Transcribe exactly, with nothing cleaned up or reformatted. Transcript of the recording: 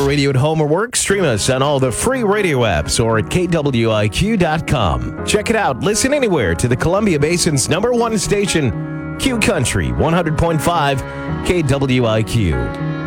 radio at home or work, stream us on all the free radio apps or at K W I Q dot com. Check it out. Listen anywhere to the Columbia Basin's number one station, Q Country one hundred point five K W I Q.